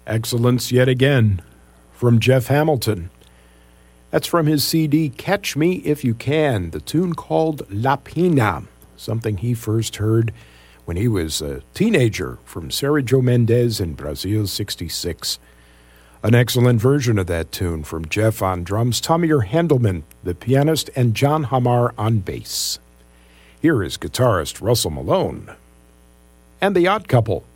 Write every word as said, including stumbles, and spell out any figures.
Excellence yet again from Jeff Hamilton. That's from his C D Catch Me If You Can, the tune called La Pina, something he first heard when he was a teenager from Sergio Mendes in Brazil sixty-six. An excellent version of that tune from Jeff on drums, Tommy Handelman, the pianist, and John Hamar on bass. Here is guitarist Russell Malone and the Odd Couple.